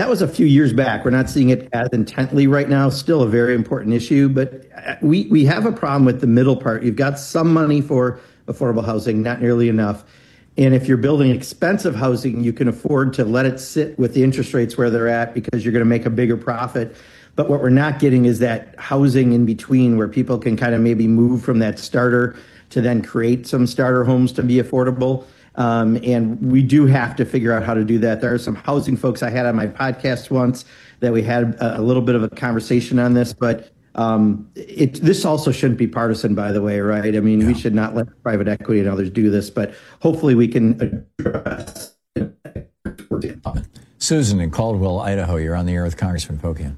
that was a few years back. We're not seeing it as intently right now. Still a very important issue, but we have a problem with the middle part. You've got some money for affordable housing, not nearly enough. And if you're building expensive housing, you can afford to let it sit with the interest rates where they're at because you're going to make a bigger profit. But what we're not getting is that housing in between where people can kind of maybe move from that starter to then create some starter homes to be affordable. And we do have to figure out how to do that. There are some housing folks I had on my podcast once that we had a little bit of a conversation on this, but this also shouldn't be partisan, by the way, right? I mean, we should not let private equity and others do this, but hopefully we can address it. Susan in Caldwell, Idaho, you're on the air with Congressman Pocan.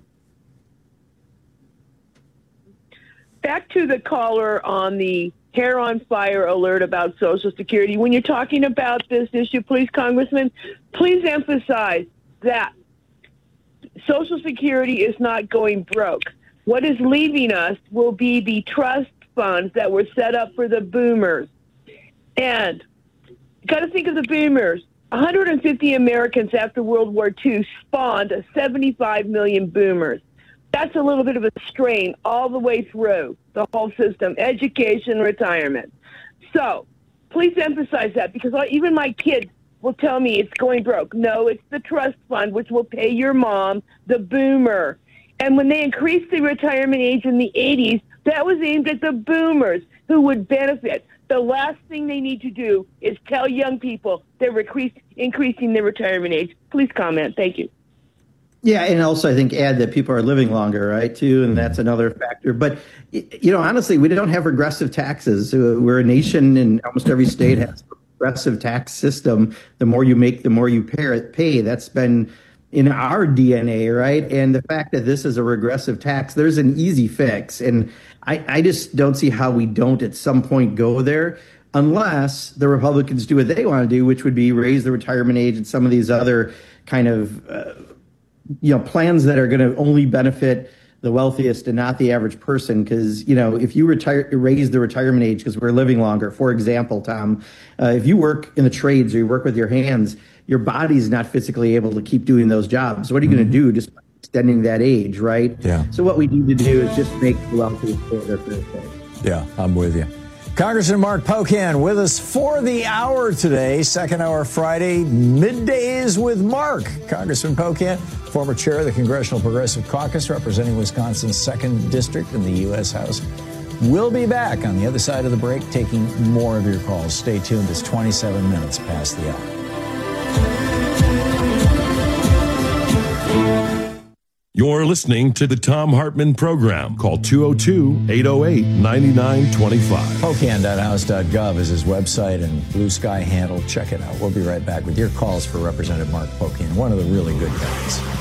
Back to the caller on the hair on fire alert about Social Security. When you're talking about this issue, please, Congressman, please emphasize that Social Security is not going broke. What is leaving us will be the trust funds that were set up for the boomers. And you got to think of the boomers. 150 Americans after World War II spawned 75 million boomers. That's a little bit of a strain all the way through the whole system, education, retirement. So please emphasize that, because even my kids will tell me it's going broke. No, it's the trust fund, which will pay your mom, the boomer. And when they increased the retirement age in the 80s, that was aimed at the boomers who would benefit. The last thing they need to do is tell young people they're increasing their retirement age. Please comment. Thank you. Yeah, and also I think add that people are living longer, right, too, and that's another factor. But, honestly, we don't have regressive taxes. We're a nation, and almost every state has a regressive tax system. The more you make, the more you pay. That's been in our DNA, right? And the fact that this is a regressive tax, there's an easy fix. And I just don't see how we don't at some point go there, unless the Republicans do what they want to do, which would be raise the retirement age and some of these other kind of plans that are going to only benefit the wealthiest and not the average person. Because, if you raise the retirement age because we're living longer, for example, Tom, if you work in the trades or you work with your hands, your body's not physically able to keep doing those jobs. What are you going to do just by extending that age, right? Yeah. So what we need to do is just make the wealthiest pay their fair share. Yeah, I'm with you. Congressman Mark Pocan with us for the hour today, second hour Friday, Middays with Mark. Congressman Pocan, former chair of the Congressional Progressive Caucus, representing Wisconsin's 2nd District in the U.S. House. We'll be back on the other side of the break, taking more of your calls. Stay tuned. It's 27 minutes past the hour. You're listening to the Thom Hartmann Program. Call 202-808-9925. Pocan.house.gov is his website and Blue Sky handle. Check it out. We'll be right back with your calls for Representative Mark Pocan, one of the really good guys.